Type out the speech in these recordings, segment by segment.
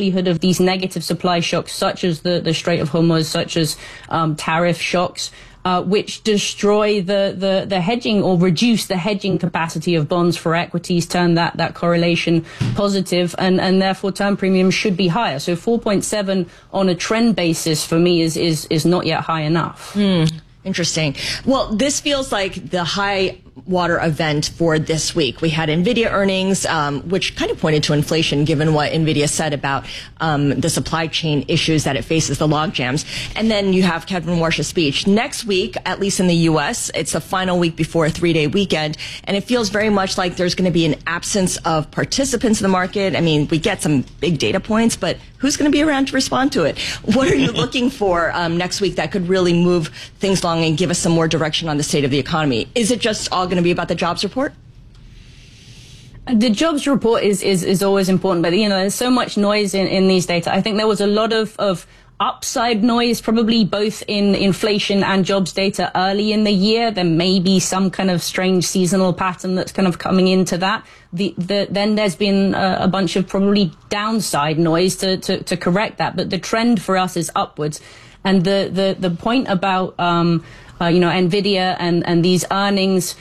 likelihood of these negative supply shocks, such as the Strait of Hormuz, such as tariff shocks, which destroy the hedging or reduce the hedging capacity of bonds for equities, turn that correlation positive, and therefore term premiums should be higher. So 4.7 on a trend basis for me is not yet high enough. Interesting. Well, this feels like the high water event for this week. We had NVIDIA earnings, which kind of pointed to inflation, given what NVIDIA said about the supply chain issues that it faces, the log jams. And then you have Kevin Warsh's speech. Next week, at least in the U.S., it's the final week before a 3-day weekend, and it feels very much like there's going to be an absence of participants in the market. I mean, we get some big data points, but who's going to be around to respond to it? What are you looking for next week that could really move things along and give us some more direction on the state of the economy? Is it just all going to be about the jobs report? The jobs report is always important, but there's so much noise in these data. I think there was a lot of upside noise, probably both in inflation and jobs data early in the year. There may be some kind of strange seasonal pattern that's kind of coming into that. Then there's been a bunch of probably downside noise to correct that. But the trend for us is upwards. And the point about, NVIDIA and these earnings,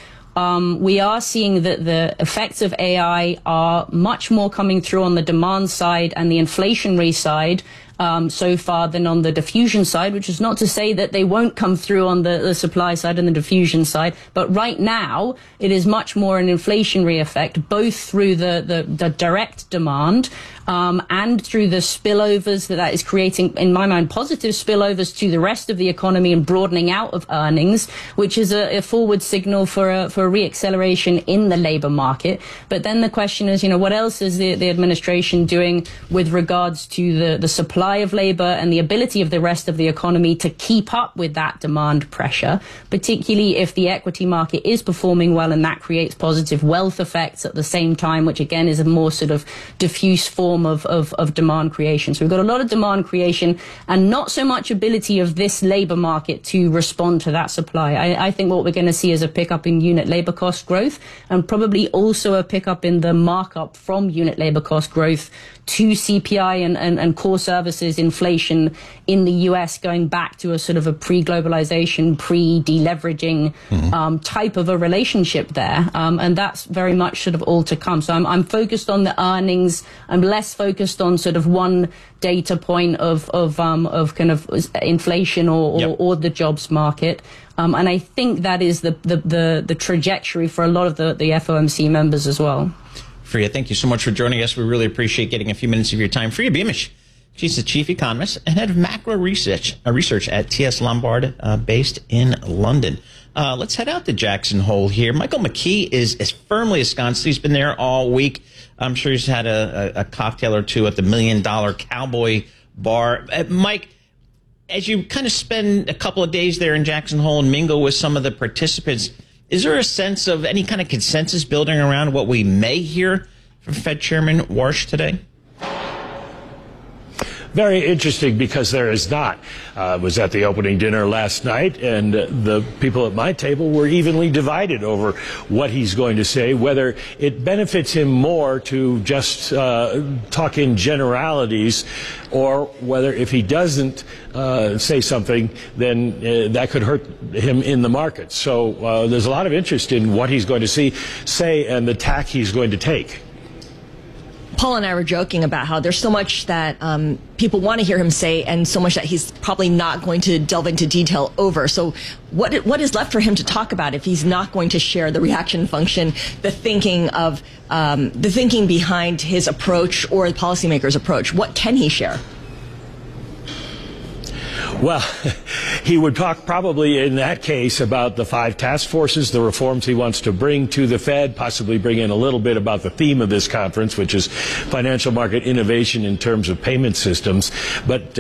we are seeing that the effects of AI are much more coming through on the demand side and the inflationary side so far than on the diffusion side, which is not to say that they won't come through on the supply side and the diffusion side. But right now, it is much more an inflationary effect, both through the direct demand and through the spillovers that is creating, in my mind, positive spillovers to the rest of the economy and broadening out of earnings, which is a forward signal for a reacceleration in the labor market. But then the question is, what else is the administration doing with regards to the supply of labor and the ability of the rest of the economy to keep up with that demand pressure, particularly if the equity market is performing well and that creates positive wealth effects at the same time, which again is a more sort of diffuse form of demand creation. So we've got a lot of demand creation and not so much ability of this labor market to respond to that supply. I think what we're going to see is a pickup in unit labor cost growth and probably also a pickup in the markup from unit labor cost growth to CPI and core services inflation in the US, going back to a sort of a pre-globalization, pre-deleveraging type of a relationship there. And that's very much sort of all to come. So I'm focused on the earnings. I'm less focused on sort of one data point of kind of inflation or the jobs market. And I think that is the trajectory for a lot of the FOMC members as well. Freya, thank you so much for joining us. We really appreciate getting a few minutes of your time. Freya Beamish, she's the chief economist and head of macro research at TS Lombard, based in London. Let's head out to Jackson Hole here. Michael McKee is as firmly ensconced. He's been there all week. I'm sure he's had a cocktail or two at the $1 Million Cowboy Bar. Mike, as you kind of spend a couple of days there in Jackson Hole and mingle with some of the participants, is there a sense of any kind of consensus building around what we may hear from Fed Chairman Warsh today? Very interesting, because there is not. I was at the opening dinner last night, and the people at my table were evenly divided over what he's going to say, whether it benefits him more to just talk in generalities, or whether if he doesn't say something, then that could hurt him in the market. So there's a lot of interest in what he's going to say and the tack he's going to take. Paul and I were joking about how there's so much that people want to hear him say and so much that he's probably not going to delve into detail over. So what is left for him to talk about if he's not going to share the reaction function, the thinking behind his approach or the policymaker's approach? What can he share? Well, he would talk probably in that case about the 5 task forces, the reforms he wants to bring to the Fed, possibly bring in a little bit about the theme of this conference, which is financial market innovation in terms of payment systems. But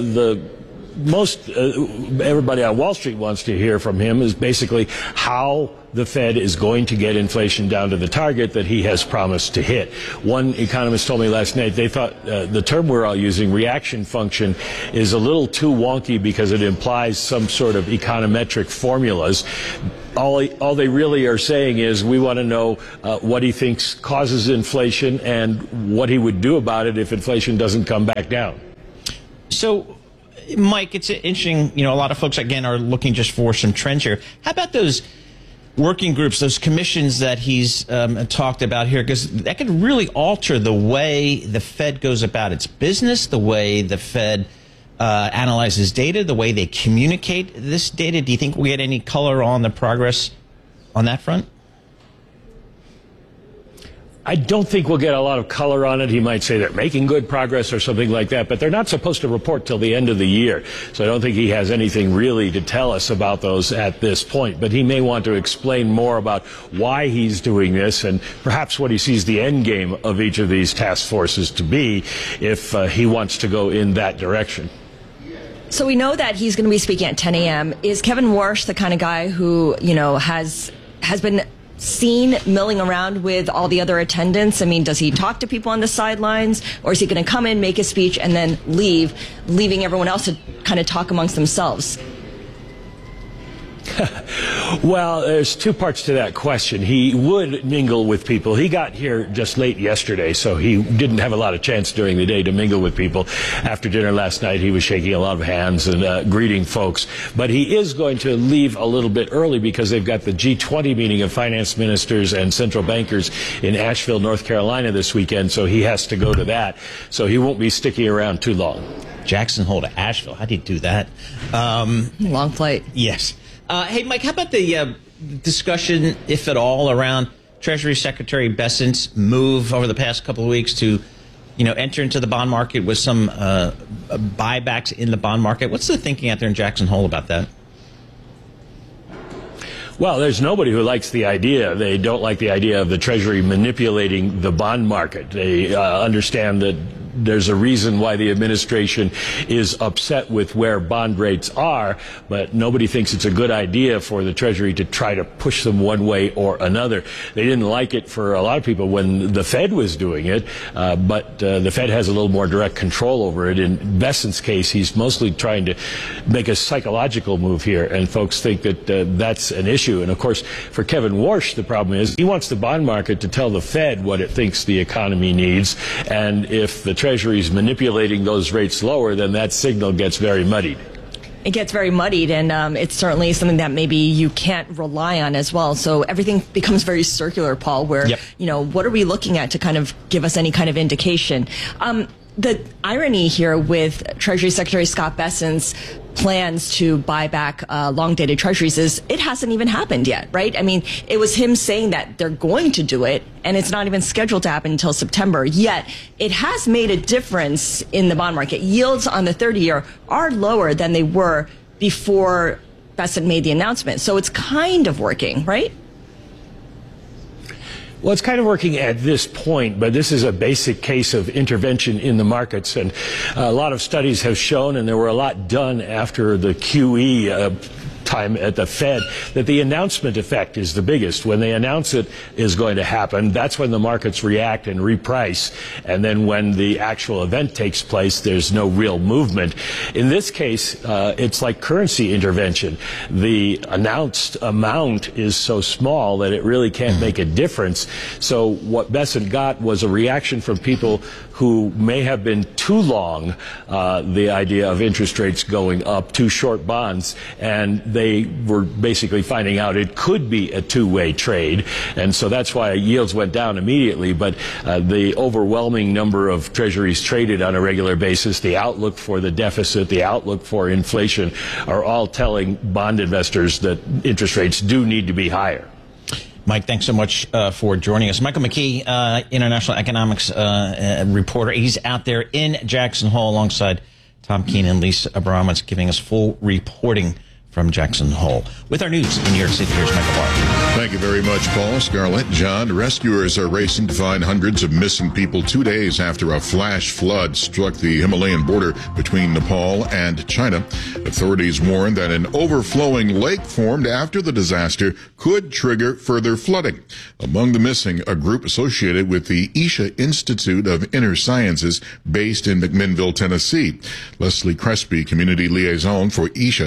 everybody on Wall Street wants to hear from him is basically how the Fed is going to get inflation down to the target that he has promised to hit. One economist told me last night they thought the term we're all using, reaction function, is a little too wonky because it implies some sort of econometric formulas. all they really are saying is we want to know what he thinks causes inflation and what he would do about it if inflation doesn't come back down. So, Mike, it's interesting. You know, a lot of folks, again, are looking just for some trends here. How about those working groups, those commissions that he's talked about here? Because that could really alter the way the Fed goes about its business, the way the Fed analyzes data, the way they communicate this data. Do you think we get any color on the progress on that front? I don't think we'll get a lot of color on it. He might say they're making good progress or something like that, but they're not supposed to report till the end of the year. So I don't think he has anything really to tell us about those at this point. But he may want to explain more about why he's doing this and perhaps what he sees the end game of each of these task forces to be if he wants to go in that direction. So we know that he's going to be speaking at 10 a.m. Is Kevin Warsh the kind of guy who, you know, has been seen milling around with all the other attendants? I mean, does he talk to people on the sidelines, or is he going to come in, make a speech, and then leave, leaving everyone else to kind of talk amongst themselves? Well, there's two parts to that question. He would mingle with people. He got here just late yesterday, so he didn't have a lot of chance during the day to mingle with people. After dinner last night, he was shaking a lot of hands and greeting folks. But he is going to leave a little bit early because they've got the G20 meeting of finance ministers and central bankers in Asheville, North Carolina this weekend, so he has to go to that. So he won't be sticking around too long. Jackson Hole to Asheville. How do you do that? Long flight. Yes. Hey, Mike, how about the discussion, if at all, around Treasury Secretary Bessent's move over the past couple of weeks to, you know, enter into the bond market with some buybacks in the bond market? What's the thinking out there in Jackson Hole about that? Well, there's nobody who likes the idea. They don't like the idea of the Treasury manipulating the bond market. They understand that there's a reason why the administration is upset with where bond rates are, but nobody thinks it's a good idea for the Treasury to try to push them one way or another. They didn't like it for a lot of people when the Fed was doing it, but the Fed has a little more direct control over it. In Bessent's case, he's mostly trying to make a psychological move here, and folks think that that's an issue. And of course, for Kevin Warsh, the problem is he wants the bond market to tell the Fed what it thinks the economy needs, and if the Treasury's manipulating those rates lower, then that signal gets very muddied. It gets very muddied, and it's certainly something that maybe you can't rely on as well. So everything becomes very circular, Paul, where, you know, what are we looking at to kind of give us any kind of indication? The irony here with Treasury Secretary Scott Bessent's plans to buy back long-dated treasuries is it hasn't even happened yet, right? I mean, it was him saying that they're going to do it, and it's not even scheduled to happen until September. Yet, it has made a difference in the bond market. Yields on the 30-year are lower than they were before Bessent made the announcement. So it's kind of working, right? Well, it's kind of working at this point, but this is a basic case of intervention in the markets. And a lot of studies have shown, and there were a lot done after the QE time at the Fed, that the announcement effect is the biggest. When they announce it is going to happen, that's when the markets react and reprice. And then when the actual event takes place, there's no real movement. In this case, it's like currency intervention. The announced amount is so small that it really can't make a difference. So what Bessent got was a reaction from people who may have been too long the idea of interest rates going up, too short bonds, and they were basically finding out it could be a two-way trade, and so that's why yields went down immediately. But the overwhelming number of treasuries traded on a regular basis, the outlook for the deficit, the outlook for inflation, are all telling bond investors that interest rates do need to be higher. Mike, thanks so much for joining us. Michael McKee, international economics reporter. He's out there in Jackson Hole alongside Tom Keene and Lisa Abramowitz, giving us full reporting from Jackson Hole. With our news in New York City, here's Michael Barr. Thank you very much, Paul. Scarlett, John, rescuers are racing to find hundreds of missing people 2 days after a flash flood struck the Himalayan border between Nepal and China. Authorities warn that an overflowing lake formed after the disaster could trigger further flooding. Among the missing, a group associated with the Isha Institute of Inner Sciences based in McMinnville, Tennessee. Leslie Crespi, community liaison for Isha,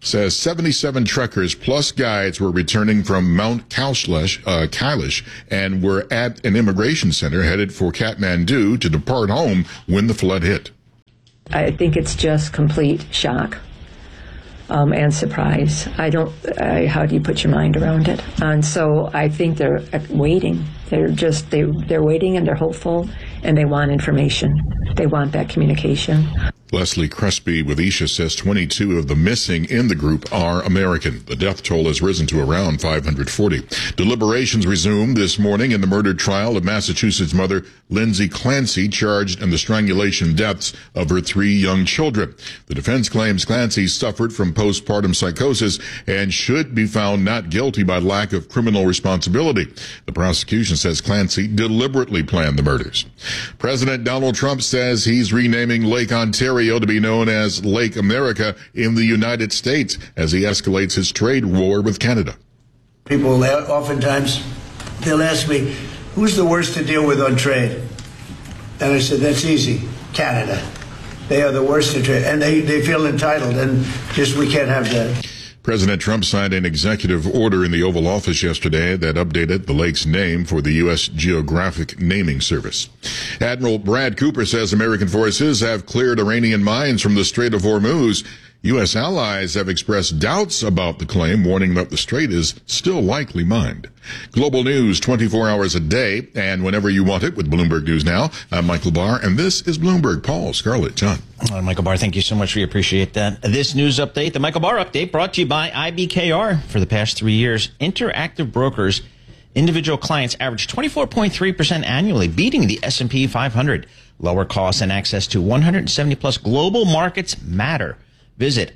says 77 trekkers plus guides were returning from Mount Kailash and were at an immigration center headed for Kathmandu to depart home when the flood hit. I think it's just complete shock and surprise. How do you put your mind around it? And so I think they're waiting. They're waiting, and they're hopeful, and they want information. They want that communication. Leslie Crespi with Isha says 22 of the missing in the group are American. The death toll has risen to around 540. Deliberations resumed this morning in the murder trial of Massachusetts mother Lindsay Clancy, charged in the strangulation deaths of her 3 young children. The defense claims Clancy suffered from postpartum psychosis and should be found not guilty by lack of criminal responsibility. The prosecution says Clancy deliberately planned the murders. President Donald Trump says he's renaming Lake Ontario to be known as Lake America in the United States as he escalates his trade war with Canada. People oftentimes, they'll ask me, who's the worst to deal with on trade? And I said, that's easy, Canada. They are the worst to trade, and they feel entitled, and just we can't have that. President Trump signed an executive order in the Oval Office yesterday that updated the lake's name for the U.S. Geographic Naming Service. Admiral Brad Cooper says American forces have cleared Iranian mines from the Strait of Hormuz. U.S. allies have expressed doubts about the claim, warning that the strait is still likely mined. Global news 24 hours a day and whenever you want it with Bloomberg News Now. I'm Michael Barr, and this is Bloomberg. Paul, Scarlett, John. Michael Barr, thank you so much. We appreciate that. This news update, the Michael Barr Update, brought to you by IBKR. For the past 3 years, Interactive Brokers individual clients averaged 24.3% annually, beating the S&P 500. Lower costs and access to 170-plus global markets matter. Visit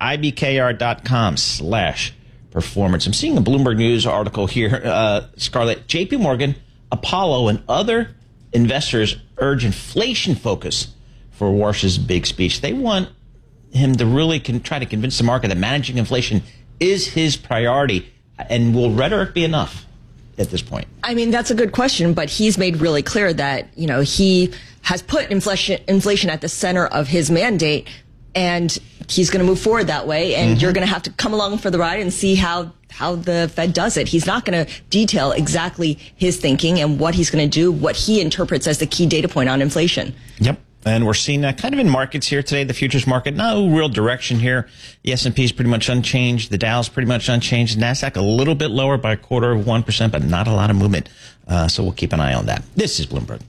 ibkr.com/performance. I'm seeing a Bloomberg News article here, Scarlett. JP Morgan, Apollo, and other investors urge inflation focus for Warsh's big speech. They want him to really try to convince the market that managing inflation is his priority. And will rhetoric be enough at this point? I mean, that's a good question, but he's made really clear that, he has put inflation at the center of his mandate, and he's going to move forward that way, and you're going to have to come along for the ride and see how the Fed does it. He's not going to detail exactly his thinking and what he's going to do, what he interprets as the key data point on inflation. Yep. And we're seeing that kind of in markets here today, the futures market. No real direction here. The S&P is pretty much unchanged. The Dow's pretty much unchanged. NASDAQ a little bit lower by 0.25%, but not a lot of movement. So we'll keep an eye on that. This is Bloomberg.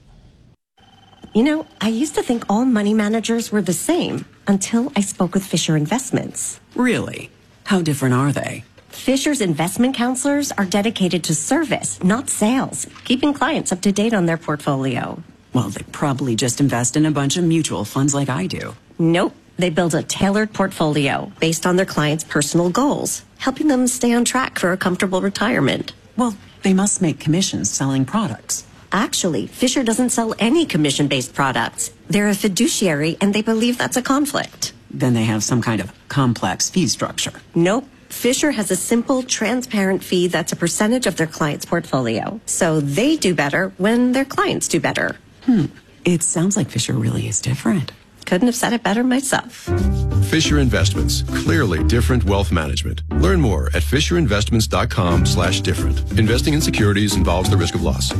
I used to think all money managers were the same until I spoke with Fisher Investments. Really? How different are they? Fisher's investment counselors are dedicated to service, not sales, keeping clients up to date on their portfolio. Well, they probably just invest in a bunch of mutual funds like I do. Nope. They build a tailored portfolio based on their clients' personal goals, helping them stay on track for a comfortable retirement. Well, they must make commissions selling products. Actually, Fisher doesn't sell any commission-based products. They're a fiduciary, and they believe that's a conflict. Then they have some kind of complex fee structure. Nope. Fisher has a simple, transparent fee that's a percentage of their client's portfolio. So they do better when their clients do better. It sounds like Fisher really is different. Couldn't have said it better myself. Fisher Investments. Clearly different wealth management. Learn more at fisherinvestments.com/different. Investing in securities involves the risk of loss.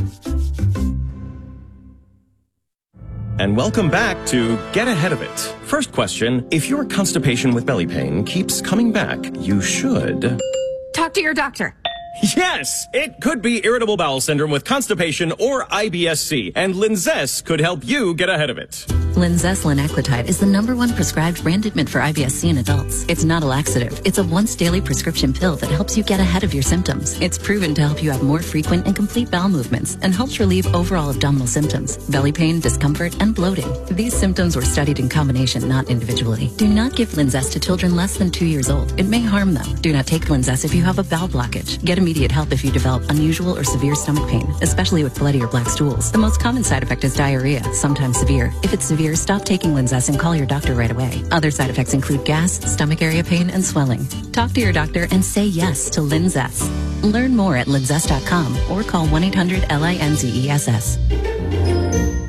And welcome back to Get Ahead of It. First question, if your constipation with belly pain keeps coming back, you should talk to your doctor. Yes, it could be irritable bowel syndrome with constipation or IBS-C, and Linzess could help you get ahead of it. Linzess linaclotide is the #1 prescribed branded mint for IBS-C in adults. It's not a laxative. It's a once daily prescription pill that helps you get ahead of your symptoms. It's proven to help you have more frequent and complete bowel movements and helps relieve overall abdominal symptoms, belly pain, discomfort, and bloating. These symptoms were studied in combination, not individually. Do not give Linzess to children less than 2 years old. It may harm them. Do not take Linzess if you have a bowel blockage. Get immediate help if you develop unusual or severe stomach pain, especially with bloody or black stools. The most common side effect is diarrhea, sometimes severe. If it's severe, stop taking Linzess and call your doctor right away. Other side effects include gas, stomach area pain, and swelling. Talk to your doctor and say yes to Linzess. Learn more at linzess.com or call 1-800-LINZESS.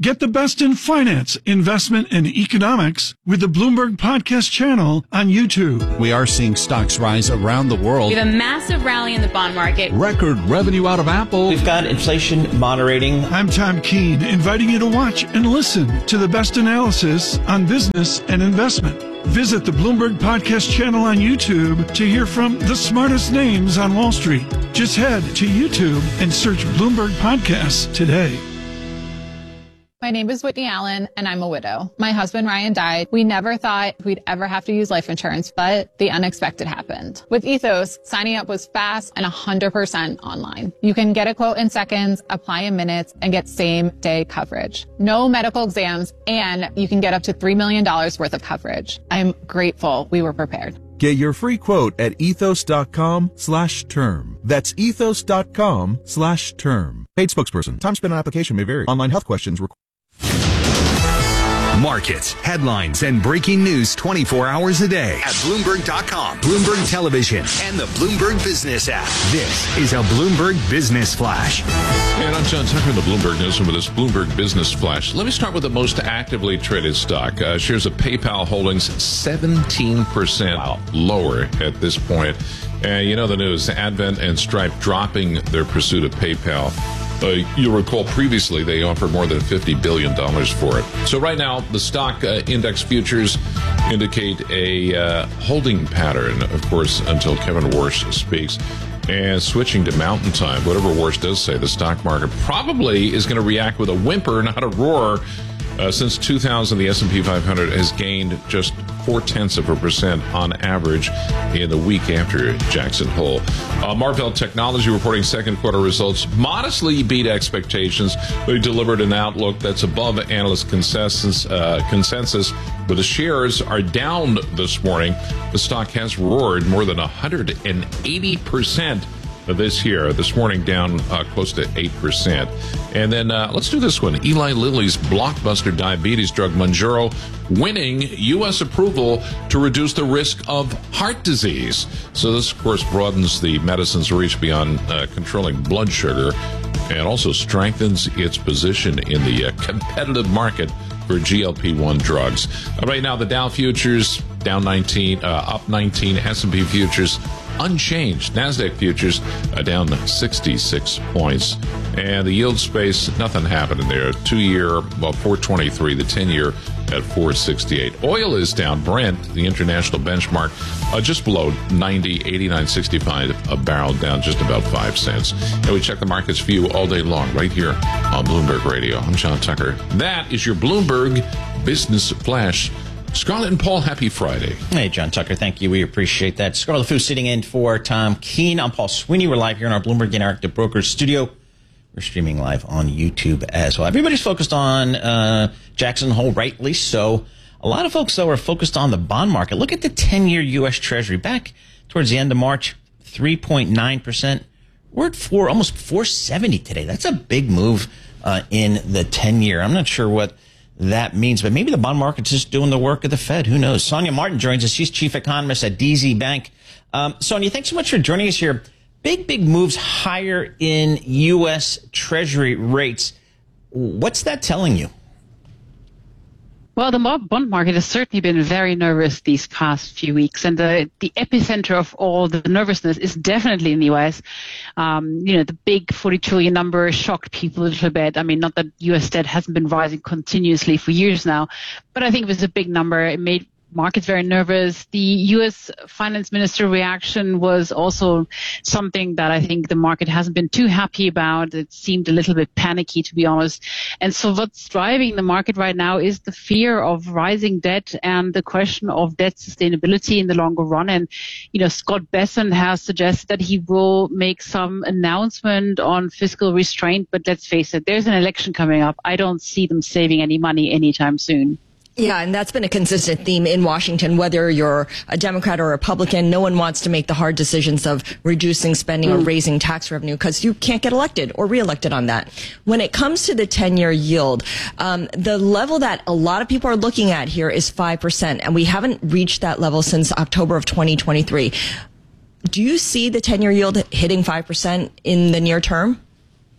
Get the best in finance, investment, and economics with the Bloomberg Podcast channel on YouTube. We are seeing stocks rise around the world. We have a massive rally in the bond market. Record revenue out of Apple. We've got inflation moderating. I'm Tom Keene, inviting you to watch and listen to the best analysis on business and investment. Visit the Bloomberg Podcast channel on YouTube to hear from the smartest names on Wall Street. Just head to YouTube and search Bloomberg Podcasts today. My name is Whitney Allen, and I'm a widow. My husband, Ryan, died. We never thought we'd ever have to use life insurance, but the unexpected happened. With Ethos, signing up was fast and 100% online. You can get a quote in seconds, apply in minutes, and get same-day coverage. No medical exams, and you can get up to $3 million worth of coverage. I'm grateful we were prepared. Get your free quote at ethos.com/term. That's ethos.com/term. Paid spokesperson. Time spent on application may vary. Online health questions required. Markets, headlines, and breaking news 24 hours a day at Bloomberg.com, Bloomberg Television, and the Bloomberg Business app. This is a Bloomberg Business Flash. And I'm John Tucker, the Bloomberg Newsroom with this Bloomberg Business Flash. Let me start with the most actively traded stock. Shares of PayPal Holdings 17% lower at this point. And you know the news, Advent and Stripe dropping their pursuit of PayPal. You'll recall previously they offered more than $50 billion for it. So right now, the stock index futures indicate a holding pattern, of course, until Kevin Warsh speaks. And switching to Mountain Time, whatever Warsh does say, the stock market probably is going to react with a whimper, not a roar. Since 2000, the S&P 500 has gained just 0.4% on average in the week after Jackson Hole. Marvell Technology reporting second quarter results modestly beat expectations. They delivered an outlook that's above analyst consensus, but the shares are down this morning. The stock has roared more than 180% this year. This morning down close to 8%. And then let's do this one. Eli Lilly's blockbuster diabetes drug Mounjaro winning U.S. approval to reduce the risk of heart disease. So this, of course, broadens the medicine's reach beyond controlling blood sugar and also strengthens its position in the competitive market for GLP-1 drugs. Right now, the Dow futures down 19, up 19, S&P futures unchanged. NASDAQ futures down 66 points. And the yield space, nothing happening there. 2-year, 423. The 10-year at 468. Oil is down. Brent, the international benchmark, just below 90, 89.65 a barrel, down just about 5 cents. And we check the markets for you all day long right here on Bloomberg Radio. I'm John Tucker. That is your Bloomberg Business Flash. Scarlett and Paul, happy Friday. Hey, John Tucker, thank you. We appreciate that. Scarlett Fu sitting in for Tom Keene. I'm Paul Sweeney. We're live here in our Bloomberg Interactive Brokers studio. We're streaming live on YouTube as well. Everybody's focused on Jackson Hole, rightly so. A lot of folks, though, are focused on the bond market. Look at the 10-year U.S. Treasury. Back towards the end of March, 3.9%. We're at almost 470 today. That's a big move in the 10-year. I'm not sure what that means, but maybe the bond market's just doing the work of the Fed. Who knows? Sonia Martin joins us. She's chief economist at DZ Bank. Sonia, thanks so much for joining us here. Big moves higher in U.S. Treasury rates. What's that telling you? Well, the bond market has certainly been very nervous these past few weeks, and the epicenter of all the nervousness is definitely in the U.S. The big $40 trillion number shocked people a little bit. I mean, not that U.S. debt hasn't been rising continuously for years now, but I think it was a big number. It made markets very nervous. The U.S. finance minister reaction was also something that I think the market hasn't been too happy about. It seemed a little bit panicky, to be honest. And so what's driving the market right now is the fear of rising debt and the question of debt sustainability in the longer run. And, Scott Bessent has suggested that he will make some announcement on fiscal restraint. But let's face it, there's an election coming up. I don't see them saving any money anytime soon. Yeah, and that's been a consistent theme in Washington, whether you're a Democrat or a Republican. No one wants to make the hard decisions of reducing spending or raising tax revenue because you can't get elected or reelected on that. When it comes to the 10-year yield, the level that a lot of people are looking at here is 5%, and we haven't reached that level since October of 2023. Do you see the 10-year yield hitting 5% in the near term?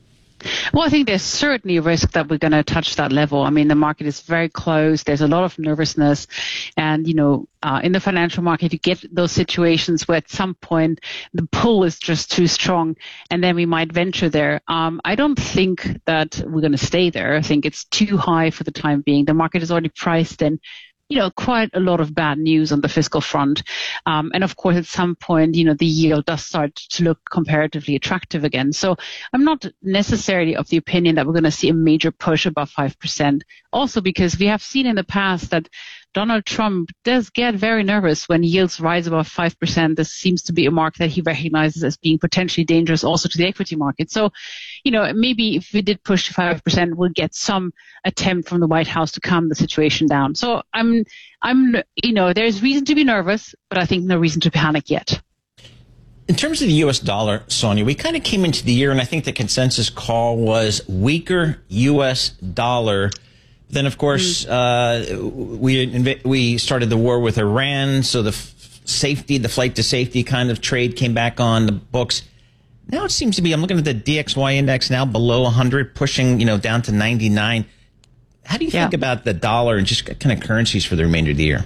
Well, I think there's certainly a risk that we're going to touch that level. I mean, the market is very close. There's a lot of nervousness. And, in the financial market, you get those situations where at some point the pull is just too strong, and then we might venture there. I don't think that we're going to stay there. I think it's too high for the time being. The market is already priced in quite a lot of bad news on the fiscal front. And of course, at some point, the yield does start to look comparatively attractive again. So I'm not necessarily of the opinion that we're going to see a major push above 5%. Also because we have seen in the past that Donald Trump does get very nervous when yields rise above 5%. This seems to be a mark that he recognizes as being potentially dangerous also to the equity market. So, maybe if we did push to 5%, we'll get some attempt from the White House to calm the situation down. So there's reason to be nervous, but I think no reason to panic yet. In terms of the U.S. dollar, Sonia, we kind of came into the year, and I think the consensus call was weaker U.S. dollar. Then, of course, we started the war with Iran, so the flight to safety kind of trade came back on the books. Now it seems to be, I'm looking at the DXY index now below 100, pushing, down to 99. How do you think about the dollar and just kind of currencies for the remainder of the year?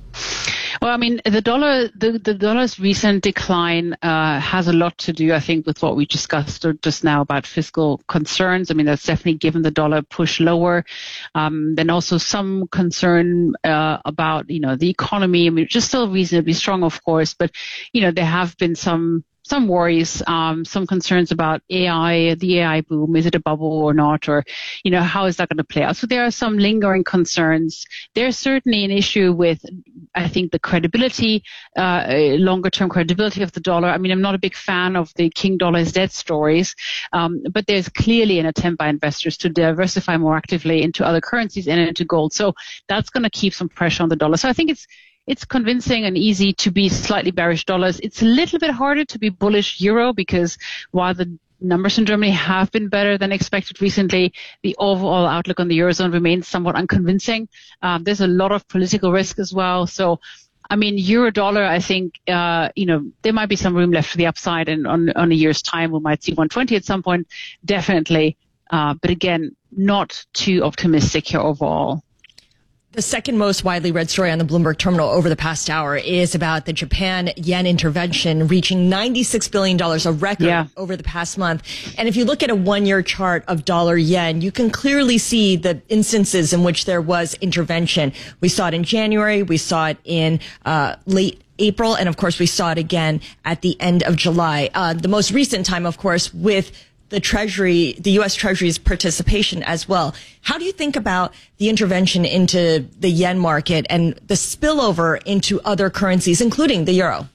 Well, I mean, the dollar's recent decline has a lot to do, I think, with what we discussed just now about fiscal concerns. I mean, that's definitely given the dollar a push lower. Then also some concern about, the economy. I mean, just still reasonably strong, of course, but, there have been some worries, some concerns about AI, the AI boom. Is it a bubble or not? Or, how is that going to play out? So there are some lingering concerns. There's certainly an issue with, I think, the credibility, longer term credibility of the dollar. I mean, I'm not a big fan of the King Dollar is Dead stories, but there's clearly an attempt by investors to diversify more actively into other currencies and into gold. So that's going to keep some pressure on the dollar. So I think it's convincing and easy to be slightly bearish dollars. It's a little bit harder to be bullish euro because while the numbers in Germany have been better than expected recently, the overall outlook on the Eurozone remains somewhat unconvincing. There's a lot of political risk as well. So, I mean, euro dollar, I think, there might be some room left for the upside, and on a year's time, we might see 120 at some point, definitely. But again, not too optimistic here overall. The second most widely read story on the Bloomberg terminal over the past hour is about the Japan yen intervention reaching $96 billion, a record over the past month. And if you look at a 1-year chart of dollar yen, you can clearly see the instances in which there was intervention. We saw it in January. We saw it in late April. And of course, we saw it again at the end of July. The most recent time, of course, with the Treasury, the U.S. Treasury's participation as well. How do you think about the intervention into the yen market and the spillover into other currencies, including the euro?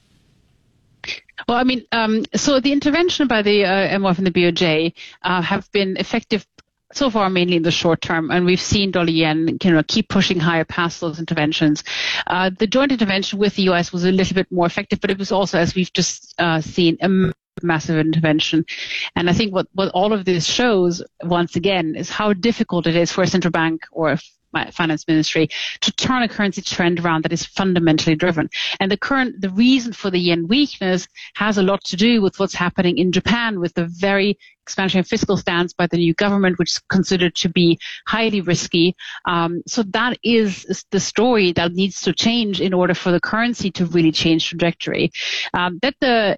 Well, I mean, so the intervention by the MOF and the BOJ have been effective so far mainly in the short term, and we've seen dollar yen keep pushing higher past those interventions. The joint intervention with the U.S. was a little bit more effective, but it was also, as we've just seen, a massive intervention. And I think what all of this shows, once again, is how difficult it is for a central bank or a finance ministry to turn a currency trend around that is fundamentally driven. And the reason for the yen weakness has a lot to do with what's happening in Japan with the very expansionary fiscal stance by the new government, which is considered to be highly risky. So that is the story that needs to change in order for the currency to really change trajectory. That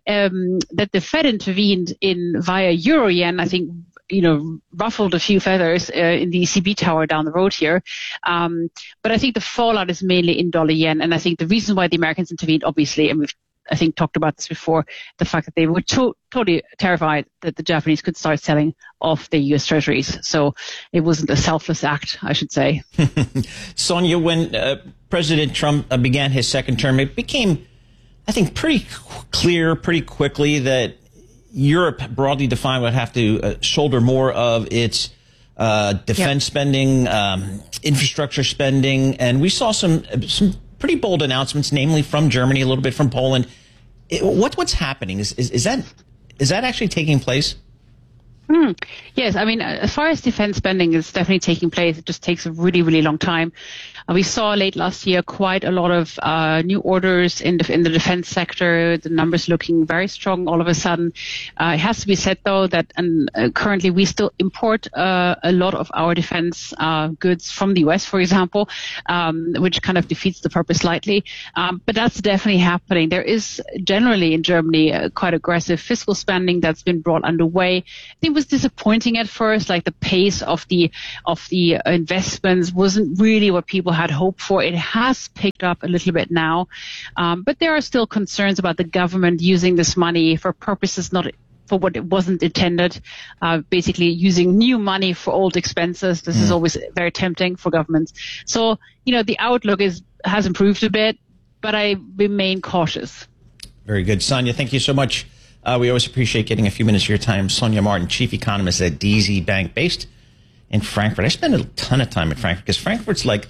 the Fed intervened in via euro yen, I think, ruffled a few feathers in the ECB tower down the road here. But I think the fallout is mainly in dollar yen. And I think the reason why the Americans intervened, obviously, and we've, I think, talked about this before, the fact that they were totally terrified that the Japanese could start selling off their U.S. treasuries. So it wasn't a selfless act, I should say. Sonia, when President Trump began his second term, it became, I think, pretty clear pretty quickly that Europe, broadly defined, would have to shoulder more of its defense spending, infrastructure spending, and we saw some pretty bold announcements, namely from Germany, a little bit from Poland. What's happening? Is that actually taking place? Yes, I mean, as far as defense spending is definitely taking place, it just takes a really, really long time. We saw late last year quite a lot of new orders in the defense sector, the numbers looking very strong all of a sudden. It has to be said, though, that currently we still import a lot of our defense goods from the U.S., for example, which kind of defeats the purpose slightly. But that's definitely happening. There is generally in Germany quite aggressive fiscal spending that's been brought underway. I think it was disappointing at first, like the pace of the investments wasn't really what people had hoped for. It has picked up a little bit now, but there are still concerns about the government using this money for purposes not for what it wasn't intended, basically using new money for old expenses. This is always very tempting for governments. So, the outlook has improved a bit, but I remain cautious. Very good. Sonia, thank you so much. We always appreciate getting a few minutes of your time. Sonia Martin, Chief Economist at DZ Bank, based in Frankfurt. I spend a ton of time at Frankfurt because Frankfurt's like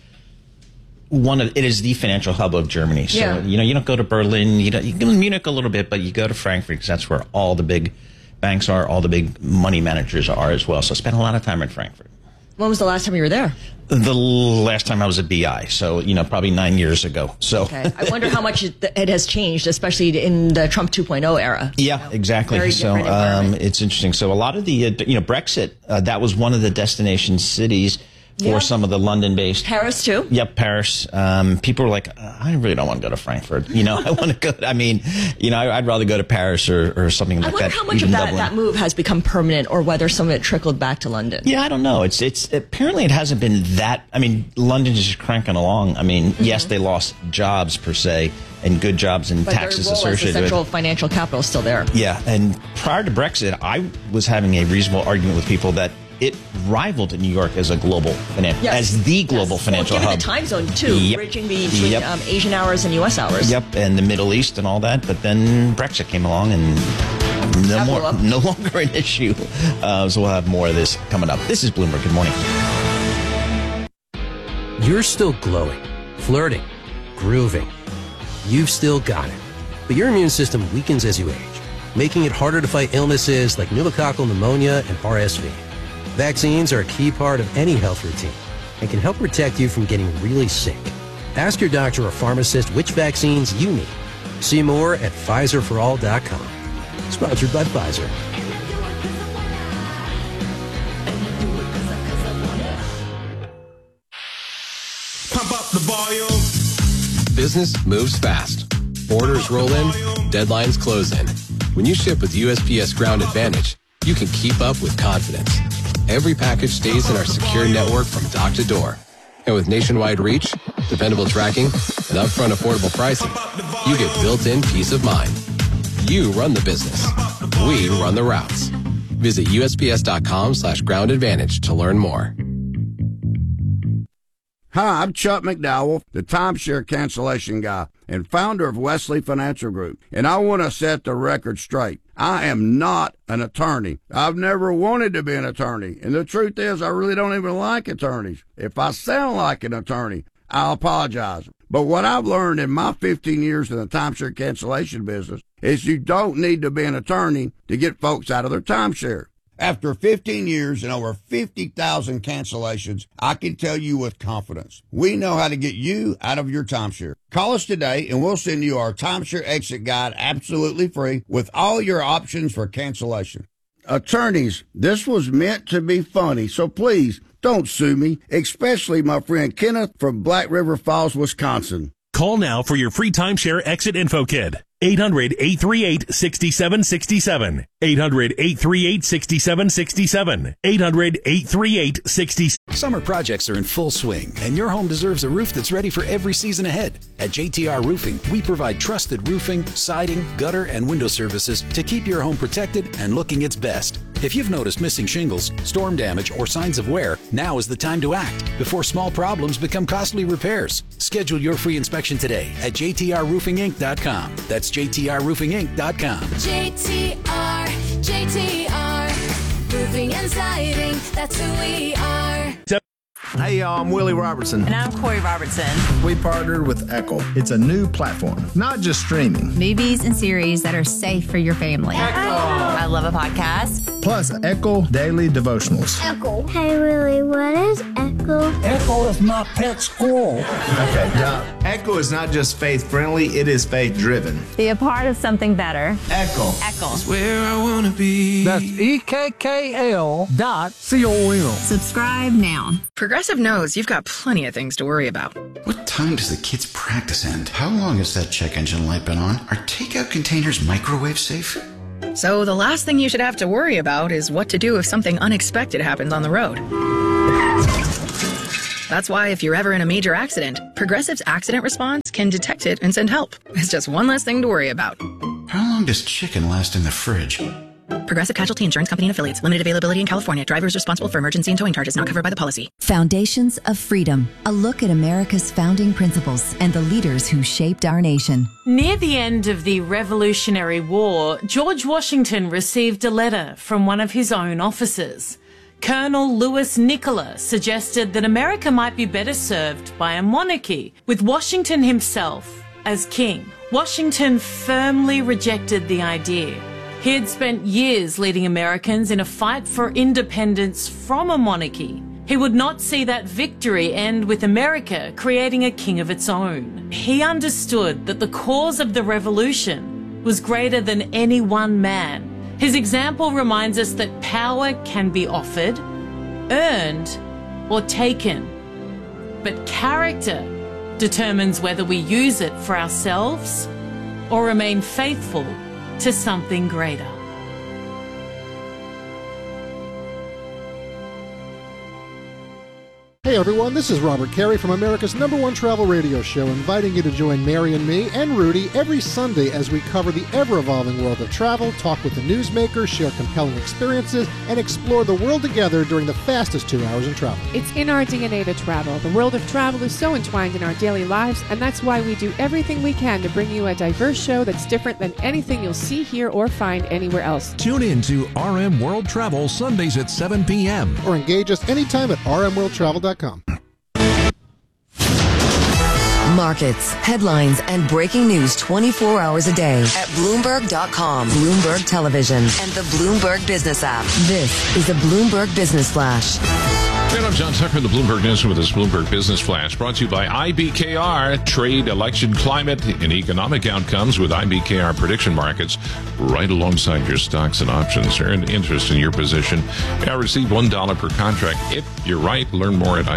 it is the financial hub of Germany. So, you don't go to Berlin, you go to Munich a little bit, but you go to Frankfurt because that's where all the big banks are, all the big money managers are as well. So I spent a lot of time in Frankfurt. When was the last time you were there? The last time I was at BI, so probably 9 years ago. So okay. I wonder how much it has changed, especially in the Trump 2.0 era. Yeah, exactly. So it's interesting. So a lot of the Brexit, that was one of the destination cities for some of the London-based. Paris too. Yep, Paris. People were like, I really don't want to go to Frankfurt. I want to go. I'd rather go to Paris or something like that. I wonder how much of that move has become permanent, or whether some of it trickled back to London. Yeah, I don't know. It's apparently it hasn't been that. I mean, London is just cranking along. I mean, yes, they lost jobs per se and good jobs and taxes associated with. The central financial capital is still there. Yeah, and prior to Brexit, I was having a reasonable argument with people that it rivaled New York as a global as the global financial hub. Given the time zone too, bridging between Asian hours and U.S. hours. Yep, and the Middle East and all that. But then Brexit came along and no longer an issue. So we'll have more of this coming up. This is Bloomberg. Good morning. You're still glowing, flirting, grooving. You've still got it. But your immune system weakens as you age, making it harder to fight illnesses like pneumococcal pneumonia and RSV. Vaccines are a key part of any health routine and can help protect you from getting really sick. Ask your doctor or pharmacist which vaccines you need. See more at PfizerForAll.com. Sponsored by Pfizer. Pump up the volume. Business moves fast. Orders roll in, deadlines close in. When you ship with USPS Ground Advantage, you can keep up with confidence. Every package stays in our secure network from dock to door. And with nationwide reach, dependable tracking, and upfront affordable pricing, you get built-in peace of mind. You run the business. We run the routes. Visit USPS.com/Ground Advantage to learn more. Hi, I'm Chuck McDowell, the timeshare cancellation guy and founder of Wesley Financial Group. And I want to set the record straight. I am not an attorney. I've never wanted to be an attorney. And the truth is, I really don't even like attorneys. If I sound like an attorney, I'll apologize. But what I've learned in my 15 years in the timeshare cancellation business is you don't need to be an attorney to get folks out of their timeshare. After 15 years and over 50,000 cancellations, I can tell you with confidence, we know how to get you out of your timeshare. Call us today and we'll send you our timeshare exit guide absolutely free with all your options for cancellation. Attorneys, this was meant to be funny, so please don't sue me, especially my friend Kenneth from Black River Falls, Wisconsin. Call now for your free timeshare exit info kit. 800-838-6767. 800-838-6767. 800-838-6767. Summer projects are in full swing, and your home deserves a roof that's ready for every season ahead. At JTR Roofing, we provide trusted roofing, siding, gutter, and window services to keep your home protected and looking its best. If you've noticed missing shingles, storm damage, or signs of wear, now is the time to act before small problems become costly repairs. Schedule your free inspection today at jtrroofinginc.com. That's jtrroofinginc.com. JTR, roofing and siding, that's who we are. Hey y'all, I'm Willie Robertson. And I'm Corey Robertson. We partnered with Echo. It's a new platform, not just streaming. Movies and series that are safe for your family. Echo. I love a podcast. plus Echo Daily Devotionals. Echo. Hey, Willie, what is Echo? Echo is my pet squirrel. Okay, now, Echo is not just faith-friendly, it is faith-driven. Be a part of something better. Echo. Echo. It's where I want to be. That's EKKL.com. Subscribe now. Progressive knows you've got plenty of things to worry about. What time does the kids' practice end? How long has that check engine light been on? Are takeout containers microwave safe? So the last thing you should have to worry about is what to do if something unexpected happens on the road. That's why if you're ever in a major accident, Progressive's accident response can detect it and send help. It's just one less thing to worry about. How long does chicken last in the fridge? Progressive Casualty Insurance Company and Affiliates. Limited availability in California. Drivers responsible for emergency and towing charges not covered by the policy. Foundations of Freedom. A look at America's founding principles and the leaders who shaped our nation. Near the end of the Revolutionary War, George Washington received a letter from one of his own officers. Colonel Louis Nicola suggested that America might be better served by a monarchy, with Washington himself as king. Washington firmly rejected the idea. He had spent years leading Americans in a fight for independence from a monarchy. He would not see that victory end with America creating a king of its own. He understood that the cause of the revolution was greater than any one man. His example reminds us that power can be offered, earned, or taken. But character determines whether we use it for ourselves or remain faithful to something greater. Hey everyone, this is Robert Carey from America's #1 travel radio show, inviting you to join Mary and me and Rudy every Sunday as we cover the ever-evolving world of travel, talk with the newsmakers, share compelling experiences, and explore the world together during the fastest 2 hours in travel. It's in our DNA to travel. The world of travel is so entwined in our daily lives, and that's why we do everything we can to bring you a diverse show that's different than anything you'll see here or find anywhere else. Tune in to RM World Travel Sundays at 7 p.m. Or engage us anytime at rmworldtravel.com. Markets, headlines, and breaking news 24 hours a day at Bloomberg.com, Bloomberg Television, and the Bloomberg Business app. This is a Bloomberg Business Flash. And I'm John Tucker in the Bloomberg News with this Bloomberg Business Flash, brought to you by IBKR. Trade, election, climate, and economic outcomes with IBKR prediction markets right alongside your stocks and options. Earn interest in your position. Now receive $1 per contract if you're right. Learn more at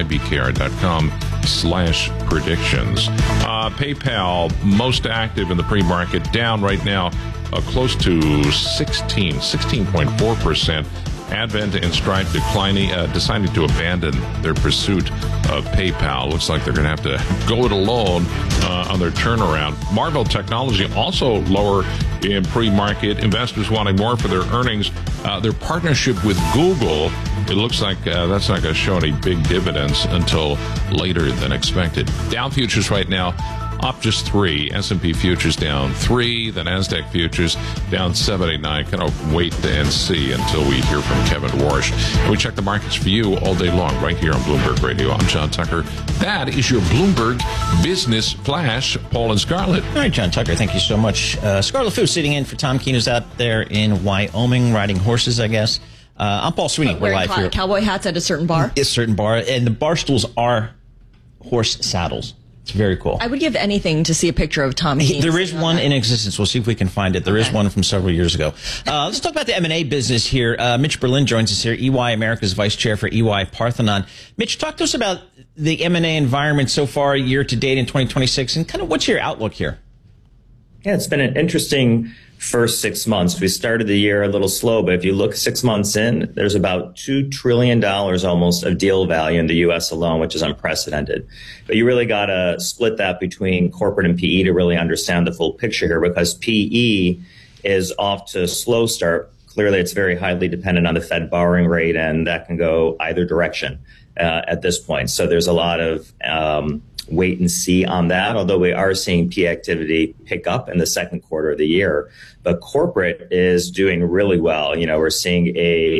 IBKR.com/predictions. PayPal, most active in the pre-market, down right now close to 16.4%. Advent and Stripe decided to abandon their pursuit of PayPal. Looks like they're going to have to go it alone on their turnaround. Marvell Technology also lower in pre-market. Investors wanting more for their earnings. Their partnership with Google, it looks like that's not going to show any big dividends until later than expected. Dow futures right now up just 3. S&P futures down 3. The NASDAQ futures down 79. Kind of wait and see until we hear from Kevin Warsh. And we check the markets for you all day long right here on Bloomberg Radio. I'm John Tucker. That is your Bloomberg Business Flash. Paul and Scarlett. All right, John Tucker, thank you so much. Scarlett Fu sitting in for Tom Keene, who's out there in Wyoming riding horses, I guess. I'm Paul Sweeney. We're live here. Cowboy hats at a certain bar? A certain bar. And the bar stools are horse saddles. It's very cool. I would give anything to see a picture of Tom Keene. There is one in existence. We'll see if we can find it. There is one from several years ago. Let's talk about the M&A business here. Mitch Berlin joins us here, EY America's Vice Chair for EY Parthenon. Mitch, talk to us about the M&A environment so far year to date in 2026 and kind of what's your outlook here? Yeah, it's been an interesting first 6 months. We started the year a little slow, but if you look 6 months in, there's about $2 trillion almost of deal value in the U.S. alone, which is unprecedented. But you really got to split that between corporate and PE to really understand the full picture here, because PE is off to a slow start. Clearly, it's very highly dependent on the Fed borrowing rate, and that can go either direction at this point. So there's a lot of wait and see on that, although we are seeing PE activity pick up in the second quarter of the year. But corporate is doing really well. You know, we're seeing a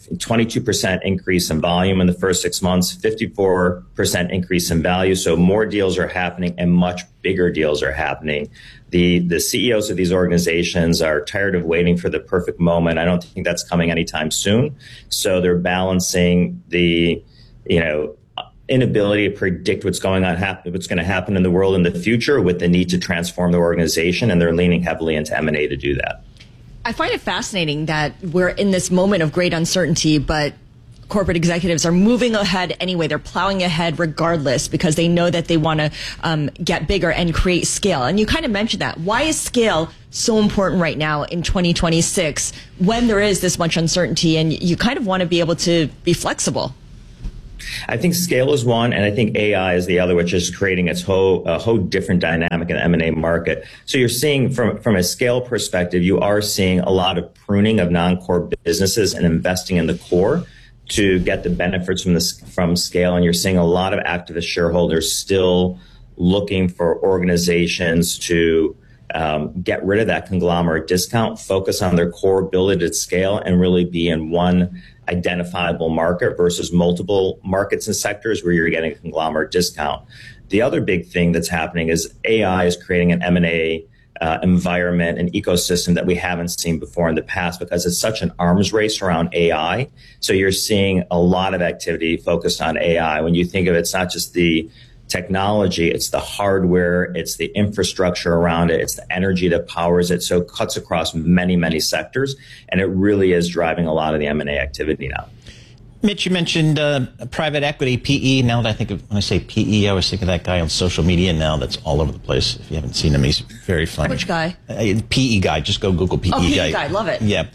22% increase in volume in the first 6 months, 54% increase in value. So more deals are happening and much bigger deals are happening. The CEOs of these organizations are tired of waiting for the perfect moment. I don't think that's coming anytime soon. So they're balancing the, inability to predict what's going to happen in the world in the future with the need to transform the organization, and they're leaning heavily into M&A to do that. I find it fascinating that we're in this moment of great uncertainty, but corporate executives are moving ahead anyway. They're plowing ahead regardless because they know that they want to get bigger and create scale. And you kind of mentioned that. Why is scale so important right now in 2026 when there is this much uncertainty and you kind of want to be able to be flexible? I think scale is one, and I think AI is the other, which is creating its whole different dynamic in the M&A market. So you're seeing from a scale perspective, you are seeing a lot of pruning of non-core businesses and investing in the core to get the benefits from scale. And you're seeing a lot of activist shareholders still looking for organizations to get rid of that conglomerate discount, focus on their core, build it at scale, and really be in one identifiable market versus multiple markets and sectors where you're getting a conglomerate discount. The other big thing that's happening is AI is creating an M&A environment, an ecosystem that we haven't seen before in the past because it's such an arms race around AI. So you're seeing a lot of activity focused on AI. When you think of it, it's not just the technology, it's the hardware, it's the infrastructure around it, it's the energy that powers it. So it cuts across many, many sectors, and it really is driving a lot of the M&A activity now. Mitch, you mentioned private equity, PE. Now that when I say PE, I always think of that guy on social media now that's all over the place. If you haven't seen him, he's very funny. Which guy? PE guy. Just go Google PE guy. PE guy. Love it. Yeah.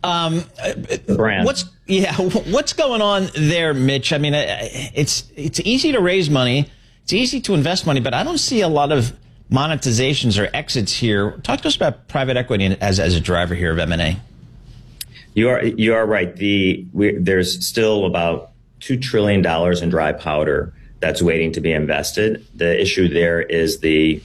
Brand. What's going on there, Mitch? I mean, it's easy to raise money. It's easy to invest money, but I don't see a lot of monetizations or exits here. Talk to us about private equity as a driver here of M&A. You are right. There's still about $2 trillion in dry powder that's waiting to be invested. The issue there is the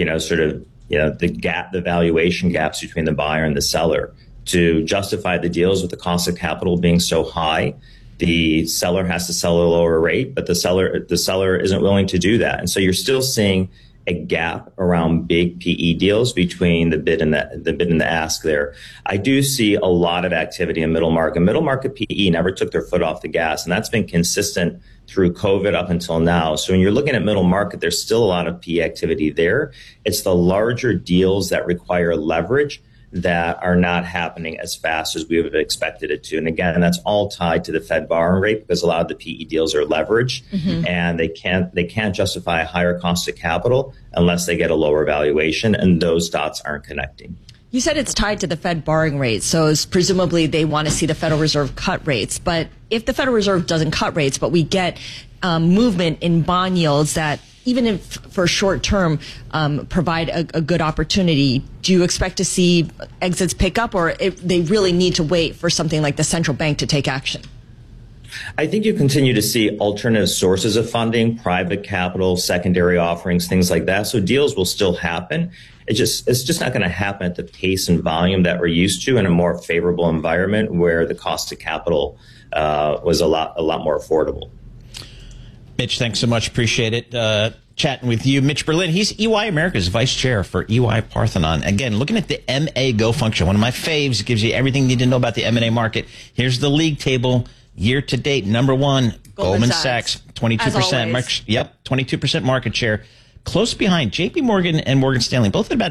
valuation gaps between the buyer and the seller. To justify the deals with the cost of capital being so high, the seller has to sell at a lower rate, but the seller isn't willing to do that. And so you're still seeing a gap around big PE deals between the bid and the ask there. I do see a lot of activity in middle market. Middle market PE never took their foot off the gas, and that's been consistent through COVID up until now. So when you're looking at middle market, there's still a lot of PE activity there. It's the larger deals that require leverage that are not happening as fast as we would have expected it to. And again, that's all tied to the Fed borrowing rate because a lot of the PE deals are leveraged, and they can't justify a higher cost of capital unless they get a lower valuation, and those dots aren't connecting. You said it's tied to the Fed borrowing rate, so presumably they want to see the Federal Reserve cut rates. But if the Federal Reserve doesn't cut rates, but we get movement in bond yields that even if for short term provide a good opportunity, do you expect to see exits pick up, or if they really need to wait for something like the central bank to take action? I think you continue to see alternative sources of funding, private capital, secondary offerings, things like that. So deals will still happen. It's just not going to happen at the pace and volume that we're used to in a more favorable environment where the cost of capital was a lot more affordable. Mitch, thanks so much. Appreciate it. Chatting with you. Mitch Berlin, he's EY America's vice chair for EY Parthenon. Again, looking at the MA Go function, one of my faves, gives you everything you need to know about the M&A market. Here's the league table. Year to date, number one, Goldman Sachs, 22%. Yep, 22% market share. Close behind JP Morgan and Morgan Stanley, both at about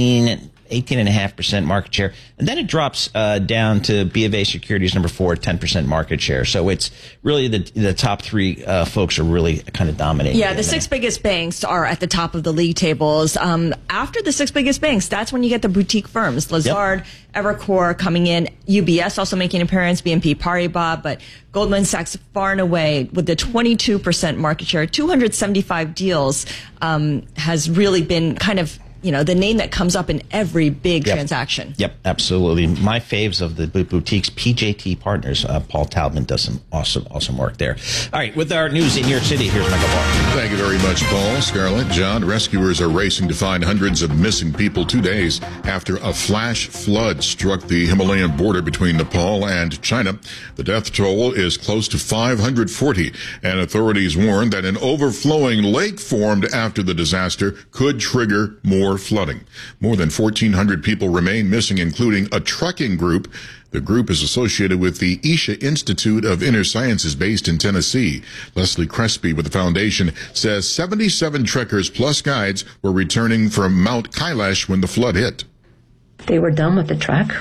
18.5% market share. And then it drops down to B of A Securities, number 4, 10% market share. So it's really the top three folks are really kind of dominating. Yeah, the six biggest banks are at the top of the league tables. After the six biggest banks, that's when you get the boutique firms. Lazard, Evercore coming in, UBS also making an appearance, BNP Paribas, but Goldman Sachs far and away with the 22% market share, 275 deals, has really been kind of the name that comes up in every big transaction. Yep, absolutely. My faves of the boutiques, PJT Partners. Paul Taubman does some awesome work there. All right, with our news in New York City, here's Michael Barr. Thank you very much, Paul. Scarlett, John, rescuers are racing to find hundreds of missing people 2 days after a flash flood struck the Himalayan border between Nepal and China. The death toll is close to 540, and authorities warn that an overflowing lake formed after the disaster could trigger more flooding. More than 1,400 people remain missing, including a trekking group. The group is associated with the Isha Institute of Inner Sciences based in Tennessee. Leslie Crespi with the foundation says 77 trekkers plus guides were returning from Mount Kailash when the flood hit. They were done with the trek.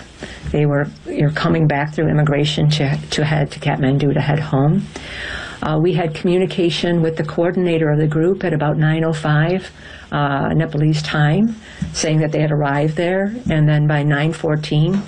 You're coming back through immigration to head to Kathmandu to head home. We had communication with the coordinator of the group at about 9:05 Nepalese time, saying that they had arrived there, and then by 9:14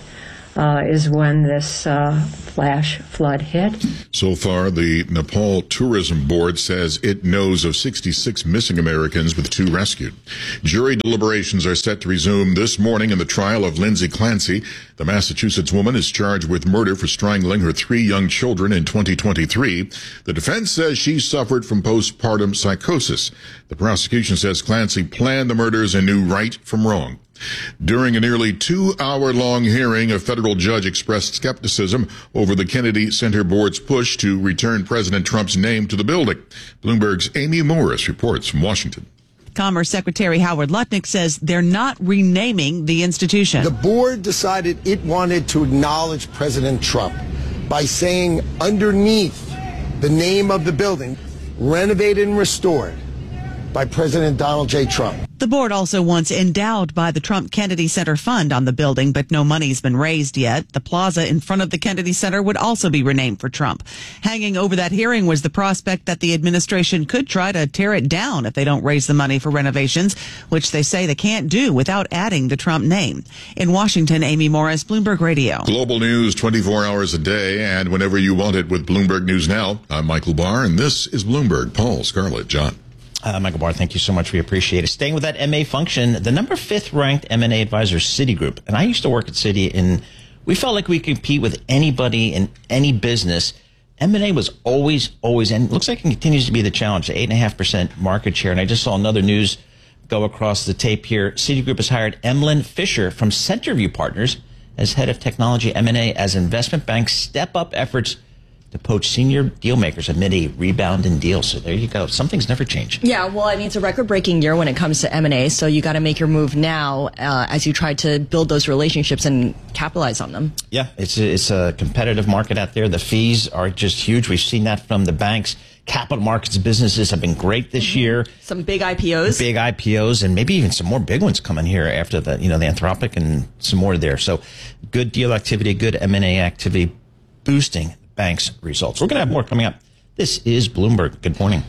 is when this flash flood hit. So far, the Nepal Tourism Board says it knows of 66 missing Americans, with 2 rescued. Jury deliberations are set to resume this morning in the trial of Lindsay Clancy. The Massachusetts woman is charged with murder for strangling her 3 young children in 2023. The defense says she suffered from postpartum psychosis. The prosecution says Clancy planned the murders and knew right from wrong. During a nearly 2-hour-long hearing, a federal judge expressed skepticism over the Kennedy Center Board's push to return President Trump's name to the building. Bloomberg's Amy Morris reports from Washington. Commerce Secretary Howard Lutnick says they're not renaming the institution. The board decided it wanted to acknowledge President Trump by saying underneath the name of the building, renovated and restored by President Donald J. Trump. The board also wants endowed by the Trump Kennedy Center Fund on the building, but no money's been raised yet. The plaza in front of the Kennedy Center would also be renamed for Trump. Hanging over that hearing was the prospect that the administration could try to tear it down if they don't raise the money for renovations, which they say they can't do without adding the Trump name. In Washington, Amy Morris, Bloomberg Radio. Global news 24 hours a day and whenever you want it with Bloomberg News Now. I'm Michael Barr, and this is Bloomberg. Paul, Scarlett, John. Michael Barr, thank you so much. We appreciate it. Staying with that MA function, the number 5th ranked M&A advisor, Citigroup. And I used to work at Citi, and we felt like we could compete with anybody in any business. M&A was always, and it looks like it continues to be the challenge, 8.5% market share. And I just saw another news go across the tape here. Citigroup has hired Emlyn Fisher from Centerview Partners as head of technology M&A as investment banks step up efforts to poach senior deal makers amid a rebound in deals. So there you go. Some things never change. Yeah, well, I mean, it's a record-breaking year when it comes to M&A, so you got to make your move now as you try to build those relationships and capitalize on them. Yeah, it's a competitive market out there. The fees are just huge. We've seen that from the banks. Capital markets businesses have been great this year. Some big IPOs. Big IPOs, and maybe even some more big ones coming here after the Anthropic and some more there. So good deal activity, good M&A activity, boosting banks' results. We're going to have more coming up. This is Bloomberg. Good morning.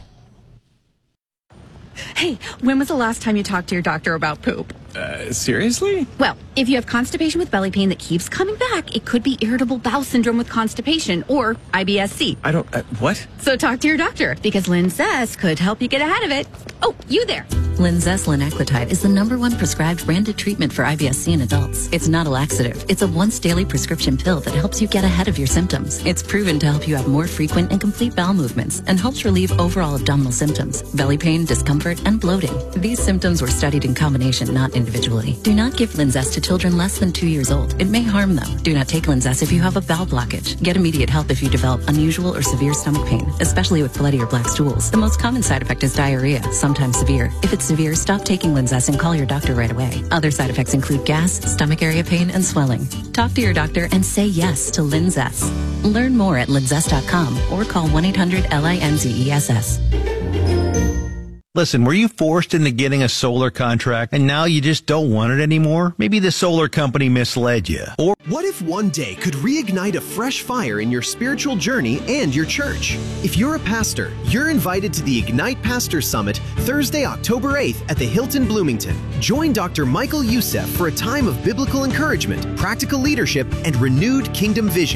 Hey, when was the last time you talked to your doctor about poop? Seriously? Well, if you have constipation with belly pain that keeps coming back, it could be irritable bowel syndrome with constipation or IBS-C. I don't, what? So talk to your doctor, because Linzess could help you get ahead of it. Oh, you there. Linzess linaclotide is the #1 prescribed branded treatment for IBS-C in adults. It's not a laxative. It's a once daily prescription pill that helps you get ahead of your symptoms. It's proven to help you have more frequent and complete bowel movements and helps relieve overall abdominal symptoms, belly pain, discomfort, and bloating. These symptoms were studied in combination, not individually. Do not give Linzess to children less than 2 years old. It may harm them. Do not take Linzess if you have a bowel blockage. Get immediate help if you develop unusual or severe stomach pain, especially with bloody or black stools. The most common side effect is diarrhea, sometimes severe. If it's severe, stop taking Linzess and call your doctor right away. Other side effects include gas, stomach area pain, and swelling. Talk to your doctor and say yes to Linzess. Learn more at linzess.com or call 1-800-LINZESS. Listen, were you forced into getting a solar contract and now you just don't want it anymore? Maybe the solar company misled you. Or what if one day could reignite a fresh fire in your spiritual journey and your church? If you're a pastor, you're invited to the Ignite Pastor Summit Thursday, October 8th at the Hilton Bloomington. Join Dr. Michael Youssef for a time of biblical encouragement, practical leadership, and renewed kingdom vision.